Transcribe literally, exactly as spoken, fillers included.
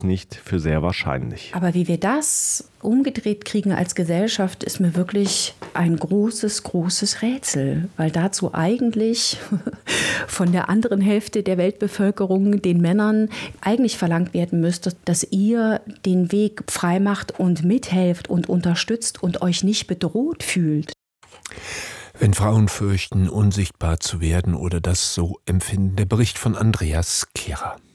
nicht für sehr wahrscheinlich. Aber wie wir das umgedreht kriegen als Gesellschaft, ist mir wirklich ein großes, großes Rätsel. Weil dazu eigentlich von der anderen Hälfte der Weltbevölkerung, den Männern, eigentlich verlangt werden müsste, dass ihr den Weg frei macht und mithelft und unterstützt und euch nicht bedroht fühlt. Wenn Frauen fürchten, unsichtbar zu werden oder das so empfinden. Der Bericht von Andreas Kehrer.